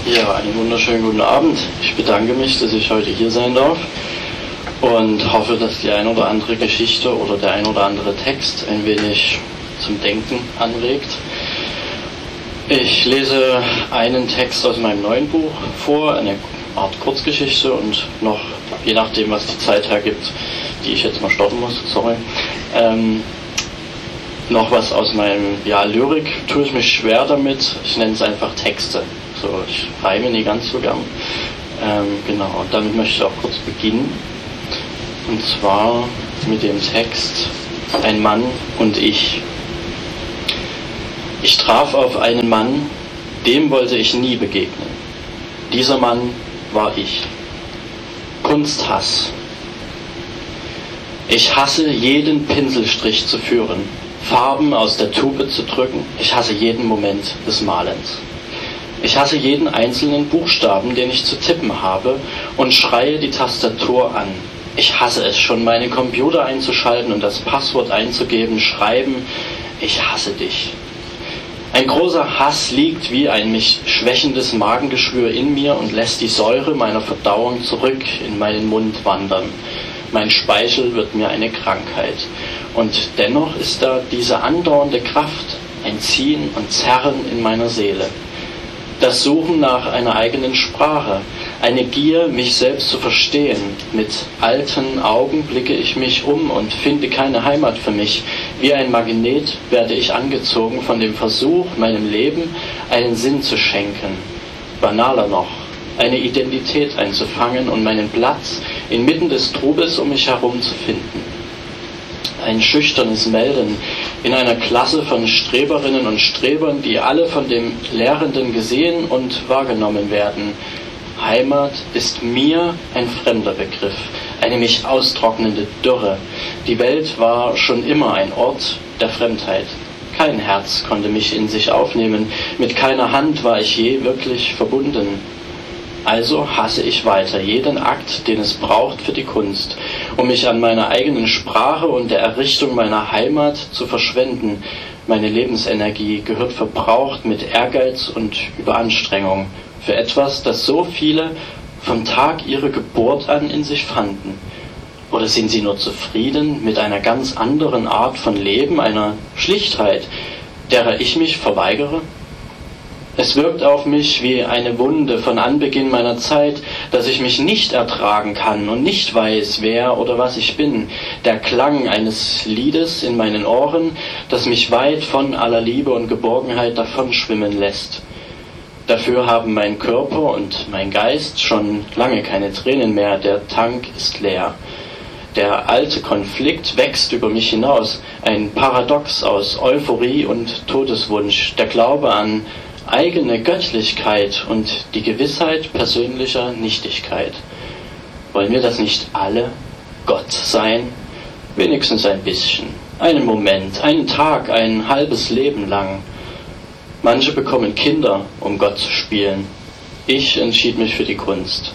Ja, einen wunderschönen guten Abend. Ich bedanke mich, dass ich heute hier sein darf und hoffe, dass die ein oder andere Geschichte oder der ein oder andere Text ein wenig zum Denken anregt. Ich lese einen Text aus meinem neuen Buch vor, eine Art Kurzgeschichte und noch, je nachdem, was die Zeit hergibt, die ich jetzt mal stoppen muss, noch was aus meinem, Lyrik tue ich mich schwer damit, ich nenne es einfach Texte. So, ich reime nie ganz so gern. Genau, und damit möchte ich auch kurz beginnen. Und zwar mit dem Text Ein Mann und ich. Ich traf auf einen Mann, dem wollte ich nie begegnen. Dieser Mann war ich. Kunsthass. Ich hasse jeden Pinselstrich zu führen, Farben aus der Tube zu drücken. Ich hasse jeden Moment des Malens. Ich hasse jeden einzelnen Buchstaben, den ich zu tippen habe, und schreie die Tastatur an. Ich hasse es schon, meinen Computer einzuschalten und das Passwort einzugeben, schreiben. Ich hasse dich. Ein großer Hass liegt wie ein mich schwächendes Magengeschwür in mir und lässt die Säure meiner Verdauung zurück in meinen Mund wandern. Mein Speichel wird mir eine Krankheit. Und dennoch ist da diese andauernde Kraft, ein Ziehen und Zerren in meiner Seele. Das Suchen nach einer eigenen Sprache, eine Gier, mich selbst zu verstehen. Mit alten Augen blicke ich mich um und finde keine Heimat für mich. Wie ein Magnet werde ich angezogen von dem Versuch, meinem Leben einen Sinn zu schenken. Banaler noch, eine Identität einzufangen und meinen Platz inmitten des Trubels um mich herum zu finden. Ein schüchternes Melden in einer Klasse von Streberinnen und Strebern, die alle von dem Lehrenden gesehen und wahrgenommen werden. Heimat ist mir ein fremder Begriff, eine mich austrocknende Dürre. Die Welt war schon immer ein Ort der Fremdheit. Kein Herz konnte mich in sich aufnehmen, mit keiner Hand war ich je wirklich verbunden. Also hasse ich weiter jeden Akt, den es braucht für die Kunst, um mich an meiner eigenen Sprache und der Errichtung meiner Heimat zu verschwenden. Meine Lebensenergie gehört verbraucht mit Ehrgeiz und Überanstrengung für etwas, das so viele vom Tag ihrer Geburt an in sich fanden. Oder sind sie nur zufrieden mit einer ganz anderen Art von Leben, einer Schlichtheit, derer ich mich verweigere? Es wirkt auf mich wie eine Wunde von Anbeginn meiner Zeit, dass ich mich nicht ertragen kann und nicht weiß, wer oder was ich bin. Der Klang eines Liedes in meinen Ohren, das mich weit von aller Liebe und Geborgenheit davonschwimmen lässt. Dafür haben mein Körper und mein Geist schon lange keine Tränen mehr, der Tank ist leer. Der alte Konflikt wächst über mich hinaus, ein Paradox aus Euphorie und Todeswunsch, der Glaube an eigene Göttlichkeit und die Gewissheit persönlicher Nichtigkeit. Wollen wir das nicht alle Gott sein? Wenigstens ein bisschen, einen Moment, einen Tag, ein halbes Leben lang. Manche bekommen Kinder, um Gott zu spielen. Ich entschied mich für die Kunst.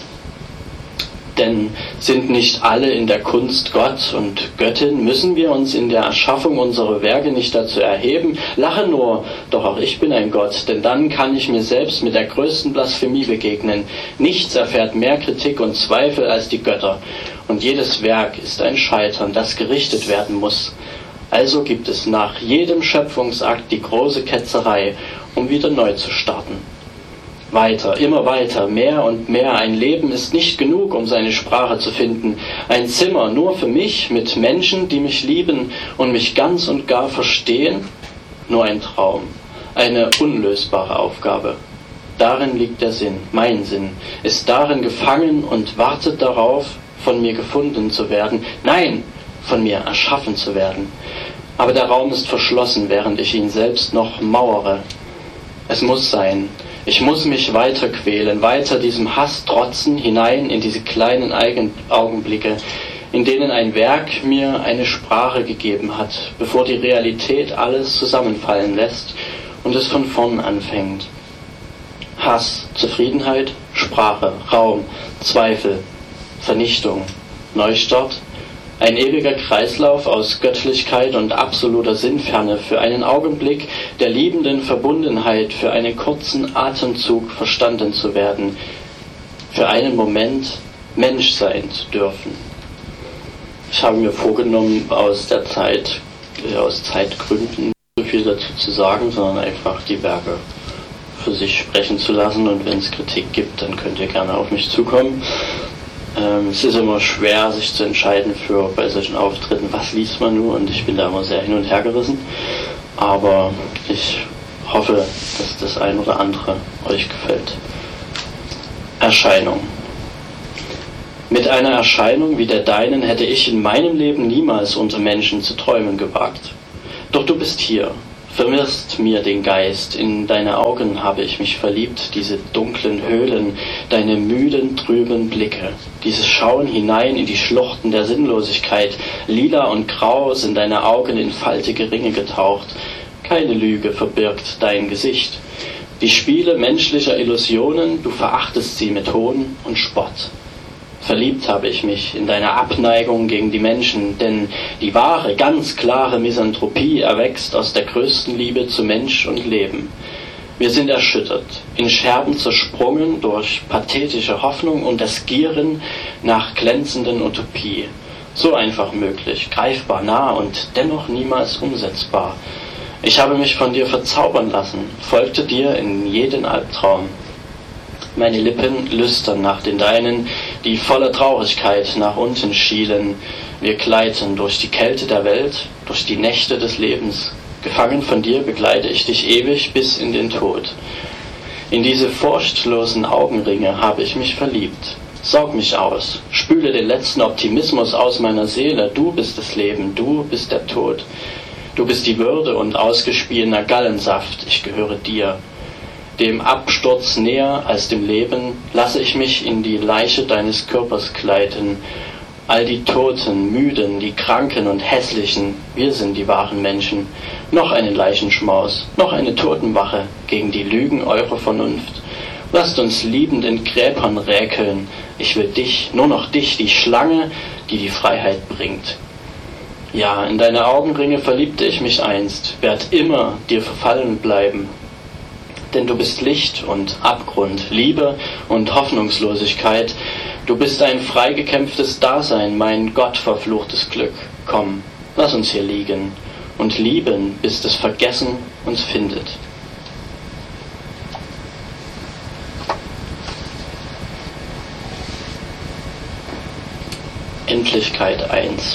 Denn sind nicht alle in der Kunst Gott und Göttin? Müssen wir uns in der Erschaffung unserer Werke nicht dazu erheben? Lache nur, doch auch ich bin ein Gott, denn dann kann ich mir selbst mit der größten Blasphemie begegnen. Nichts erfährt mehr Kritik und Zweifel als die Götter. Und jedes Werk ist ein Scheitern, das gerichtet werden muss. Also gibt es nach jedem Schöpfungsakt die große Ketzerei, um wieder neu zu starten. Weiter, immer weiter, mehr und mehr. Ein Leben ist nicht genug, um seine Sprache zu finden. Ein Zimmer nur für mich, mit Menschen, die mich lieben und mich ganz und gar verstehen. Nur ein Traum, eine unlösbare Aufgabe. Darin liegt der Sinn, mein Sinn, ist darin gefangen und wartet darauf, von mir gefunden zu werden. Nein, von mir erschaffen zu werden. Aber der Raum ist verschlossen, während ich ihn selbst noch mauere. Es muss sein. Ich muss mich weiter quälen, weiter diesem Hass trotzen, hinein in diese kleinen Augenblicke, in denen ein Werk mir eine Sprache gegeben hat, bevor die Realität alles zusammenfallen lässt und es von vorn anfängt. Hass, Zufriedenheit, Sprache, Raum, Zweifel, Vernichtung, Neustart, Ein ewiger Kreislauf aus Göttlichkeit und absoluter Sinnferne, für einen Augenblick der liebenden Verbundenheit, für einen kurzen Atemzug verstanden zu werden, für einen Moment Mensch sein zu dürfen. Ich habe mir vorgenommen, aus Zeitgründen nicht so viel dazu zu sagen, sondern einfach die Werke für sich sprechen zu lassen, und wenn es Kritik gibt, dann könnt ihr gerne auf mich zukommen. Es ist immer schwer, sich zu entscheiden bei solchen Auftritten, was liest man nur, und ich bin da immer sehr hin und her gerissen, aber ich hoffe, dass das ein oder andere euch gefällt. Erscheinung. Mit einer Erscheinung wie der deinen hätte ich in meinem Leben niemals unter Menschen zu träumen gewagt. Doch du bist hier, verwirrst mir den Geist, in deine Augen habe ich mich verliebt, diese dunklen Höhlen, deine müden, trüben Blicke, dieses Schauen hinein in die Schluchten der Sinnlosigkeit, lila und grau sind deine Augen in faltige Ringe getaucht, keine Lüge verbirgt dein Gesicht. Die Spiele menschlicher Illusionen, du verachtest sie mit Hohn und Spott. Verliebt habe ich mich in deine Abneigung gegen die Menschen, denn die wahre, ganz klare Misanthropie erwächst aus der größten Liebe zu Mensch und Leben. Wir sind erschüttert, in Scherben zersprungen durch pathetische Hoffnung und das Gieren nach glänzenden Utopie. So einfach möglich, greifbar nah und dennoch niemals umsetzbar. Ich habe mich von dir verzaubern lassen, folgte dir in jeden Albtraum. Meine Lippen lüstern nach den deinen, die voller Traurigkeit nach unten schielen. Wir gleiten durch die Kälte der Welt, durch die Nächte des Lebens. Gefangen von dir begleite ich dich ewig bis in den Tod. In diese furchtlosen Augenringe habe ich mich verliebt. Saug mich aus, spüle den letzten Optimismus aus meiner Seele. Du bist das Leben, du bist der Tod. Du bist die Würde und ausgespieener Gallensaft, ich gehöre dir. Dem Absturz näher als dem Leben lasse ich mich in die Leiche deines Körpers gleiten. All die Toten, Müden, die Kranken und Hässlichen, wir sind die wahren Menschen. Noch einen Leichenschmaus, noch eine Totenwache gegen die Lügen eurer Vernunft. Lasst uns liebend in Gräbern räkeln. Ich will dich, nur noch dich, die Schlange, die die Freiheit bringt. Ja, in deine Augenringe verliebte ich mich einst, werd immer dir verfallen bleiben. Denn du bist Licht und Abgrund, Liebe und Hoffnungslosigkeit. Du bist ein freigekämpftes Dasein, mein gottverfluchtes Glück. Komm, lass uns hier liegen und lieben, bis das Vergessen uns findet. Endlichkeit 1.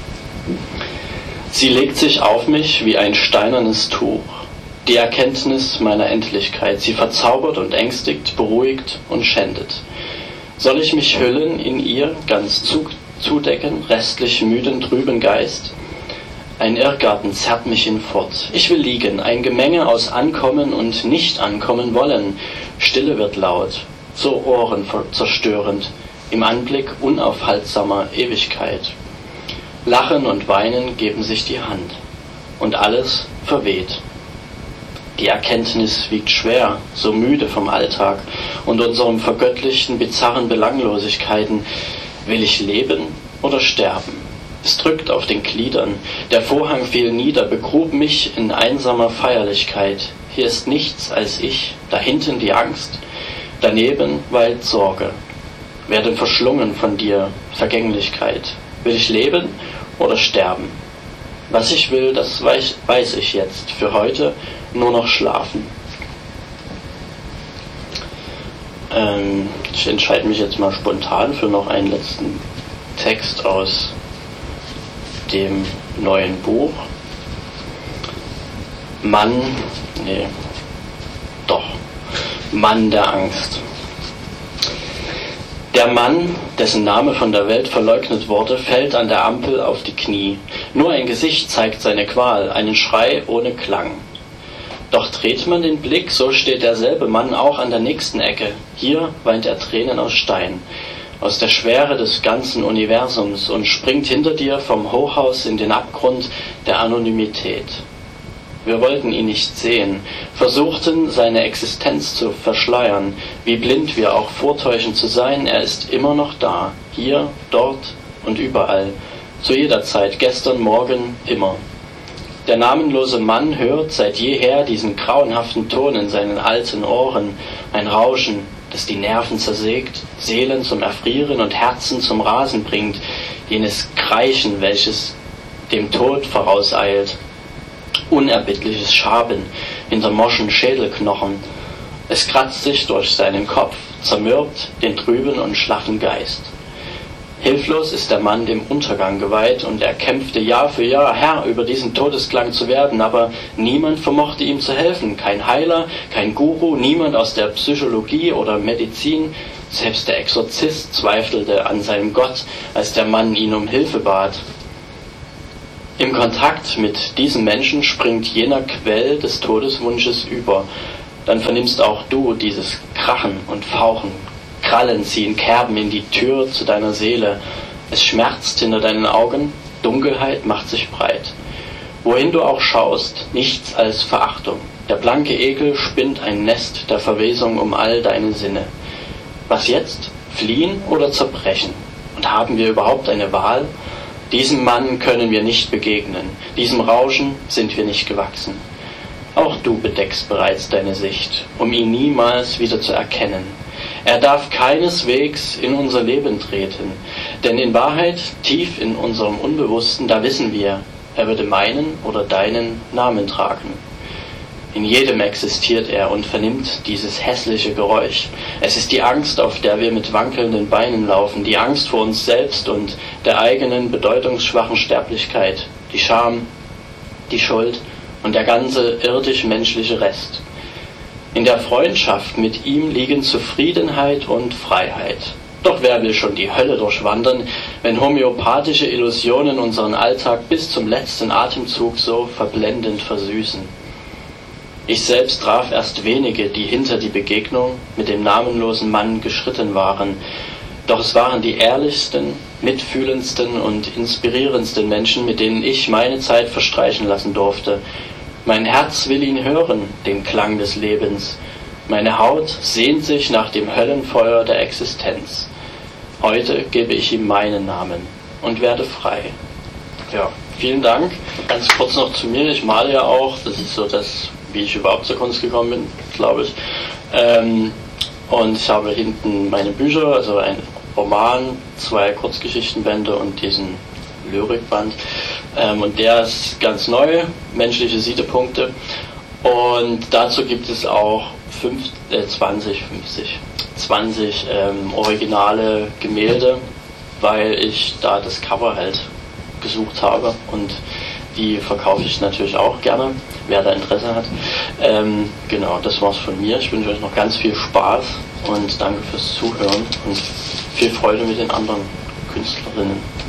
Sie legt sich auf mich wie ein steinernes Tuch. Die Erkenntnis meiner Endlichkeit, sie verzaubert und ängstigt, beruhigt und schändet. Soll ich mich hüllen in ihr, ganz zudecken, restlich müden, trüben Geist? Ein Irrgarten zerrt mich hinfort. Ich will liegen, ein Gemenge aus Ankommen und Nicht-Ankommen wollen. Stille wird laut, so ohrenzerstörend, im Anblick unaufhaltsamer Ewigkeit. Lachen und Weinen geben sich die Hand, und alles verweht. Die Erkenntnis wiegt schwer, so müde vom Alltag und unserem vergöttlichten, bizarren Belanglosigkeiten. Will ich leben oder sterben? Es drückt auf den Gliedern. Der Vorhang fiel nieder, begrub mich in einsamer Feierlichkeit. Hier ist nichts als ich, dahinten die Angst, daneben weilt Sorge. Werde verschlungen von dir, Vergänglichkeit. Will ich leben oder sterben? Was ich will, das weiß ich jetzt. Für heute nur noch schlafen. Ich entscheide mich jetzt mal spontan für noch einen letzten Text aus dem neuen Buch. Mann der Angst. Der Mann, dessen Name von der Welt verleugnet wurde, fällt an der Ampel auf die Knie. Nur ein Gesicht zeigt seine Qual, einen Schrei ohne Klang. Doch dreht man den Blick, so steht derselbe Mann auch an der nächsten Ecke. Hier weint er Tränen aus Stein, aus der Schwere des ganzen Universums, und springt hinter dir vom Hochhaus in den Abgrund der Anonymität. Wir wollten ihn nicht sehen, versuchten seine Existenz zu verschleiern. Wie blind wir auch vortäuschen zu sein, er ist immer noch da, hier, dort und überall, Zu jeder Zeit, gestern, morgen, immer. Der namenlose Mann hört seit jeher diesen grauenhaften Ton in seinen alten Ohren, ein Rauschen, das die Nerven zersägt, Seelen zum Erfrieren und Herzen zum Rasen bringt, jenes Kreischen, welches dem Tod vorauseilt, unerbittliches Schaben hinter morschen Schädelknochen. Es kratzt sich durch seinen Kopf, zermürbt den trüben und schlaffen Geist. Hilflos ist der Mann dem Untergang geweiht, und er kämpfte Jahr für Jahr, Herr über diesen Todesklang zu werden, aber niemand vermochte ihm zu helfen, kein Heiler, kein Guru, niemand aus der Psychologie oder Medizin, selbst der Exorzist zweifelte an seinem Gott, als der Mann ihn um Hilfe bat. Im Kontakt mit diesen Menschen springt jener Quell des Todeswunsches über, dann vernimmst auch du dieses Krachen und Fauchen. Krallen ziehen Kerben in die Tür zu deiner Seele. Es schmerzt hinter deinen Augen, Dunkelheit macht sich breit. Wohin du auch schaust, nichts als Verachtung. Der blanke Ekel spinnt ein Nest der Verwesung um all deine Sinne. Was jetzt? Fliehen oder zerbrechen? Und haben wir überhaupt eine Wahl? Diesem Mann können wir nicht begegnen, diesem Rauschen sind wir nicht gewachsen. Auch du bedeckst bereits deine Sicht, um ihn niemals wieder zu erkennen. Er darf keineswegs in unser Leben treten, denn in Wahrheit, tief in unserem Unbewussten, da wissen wir, er würde meinen oder deinen Namen tragen. In jedem existiert er und vernimmt dieses hässliche Geräusch. Es ist die Angst, auf der wir mit wankelnden Beinen laufen, die Angst vor uns selbst und der eigenen bedeutungsschwachen Sterblichkeit, die Scham, die Schuld und der ganze irdisch-menschliche Rest. In der Freundschaft mit ihm liegen Zufriedenheit und Freiheit. Doch wer will schon die Hölle durchwandern, wenn homöopathische Illusionen unseren Alltag bis zum letzten Atemzug so verblendend versüßen? Ich selbst traf erst wenige, die hinter die Begegnung mit dem namenlosen Mann geschritten waren. Doch es waren die ehrlichsten, mitfühlendsten und inspirierendsten Menschen, mit denen ich meine Zeit verstreichen lassen durfte. Mein Herz will ihn hören, den Klang des Lebens. Meine Haut sehnt sich nach dem Höllenfeuer der Existenz. Heute gebe ich ihm meinen Namen und werde frei. Ja, vielen Dank. Ganz kurz noch zu mir. Ich male ja auch. Das ist so das, wie ich überhaupt zur Kunst gekommen bin, glaube ich. Und ich habe hinten meine Bücher, also ein Roman, 2 Kurzgeschichtenbände und diesen Lyrikband. Und der ist ganz neu, menschliche Siedepunkte. Und dazu gibt es auch 20 originale Gemälde, weil ich da das Cover halt gesucht habe. Und die verkaufe ich natürlich auch gerne, wer da Interesse hat. Genau, das war's von mir. Ich wünsche euch noch ganz viel Spaß und danke fürs Zuhören und viel Freude mit den anderen Künstlerinnen.